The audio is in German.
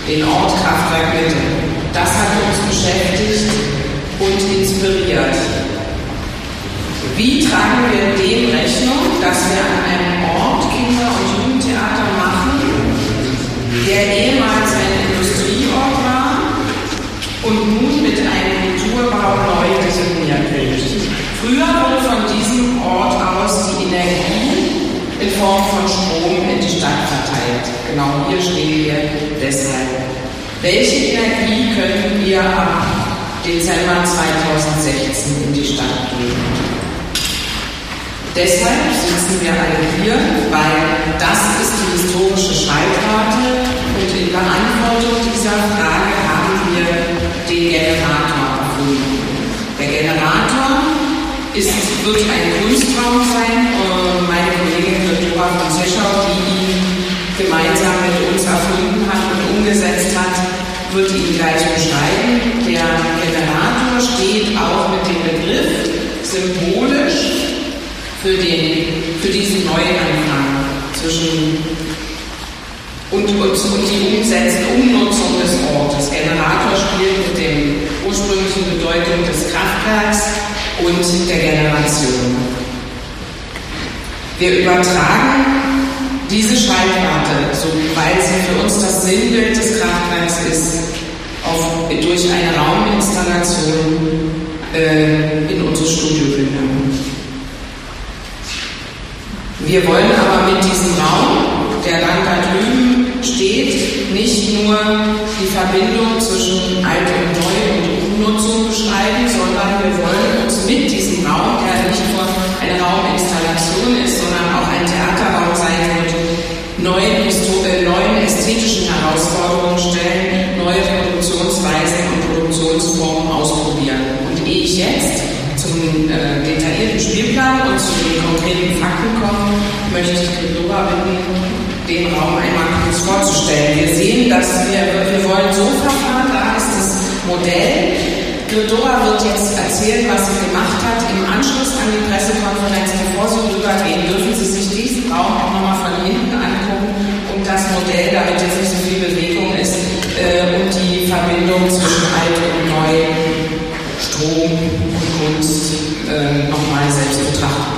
den Ort Kraftwerk Mitte. Das hat uns beschäftigt und inspiriert. Wie tragen wir dem Rechnung, dass wir an einem Ort Kinder- und Jugendtheater machen, der ehemals ein Industrieort war und nun mit einem Kulturbau neu definiert wird? Früher wurde von diesem Ort aus die Energie in Form von Strom in die Stadt verteilt. Genau hier stehen wir deshalb. Welche Energie können wir ab Dezember 2016 in die Stadt geben? Deshalb sitzen wir alle hier, weil das ist die historische Schallkarte und in Beantwortung dieser Frage haben wir den Generator erfunden. Der Generator wird ein Kunstraum sein. Meine Kollegin Dora von Zeschau, die ihn gemeinsam mit uns erfunden hat und umgesetzt hat, wird ihn gleich beschreiben. Der Generator steht auch mit dem Begriff symbolisch für diesen Neuanfang und die Umnutzung des Ortes. Generator spielt mit der ursprünglichen Bedeutung des Kraftwerks und der Generation. Wir übertragen diese Schallplatte, weil sie für uns das Sinnbild des Kraftwerks ist, durch eine Rauminstallation in unser Studio bringen. Wir wollen aber mit diesem Raum, der dann da drüben steht, nicht nur die Verbindung zwischen Alt und Neu und Umnutzung beschreiben, sondern wir wollen uns mit diesem Raum, der nicht nur eine Rauminstallation ist, sondern auch ein Theaterraum sein wird, neuen ästhetischen Herausforderungen stellen, neue Produktionsweisen und Produktionsformen ausprobieren. Und ehe ich jetzt zum detaillierten Spielplan und zu den konkreten Fakten komme, möchte ich Dora bitten, den Raum einmal kurz vorzustellen. Wir sehen, dass wir wollen so verfahren, da ist das Modell. Dora wird jetzt erzählen, was sie gemacht hat. Im Anschluss an die Pressekonferenz, bevor Sie rübergehen, dürfen Sie sich diesen Raum auch nochmal von hinten angucken und das Modell, damit jetzt nicht so viel Bewegung ist, und die Verbindung zwischen Alt und Neu, Strom und Kunst nochmal selbst betrachten.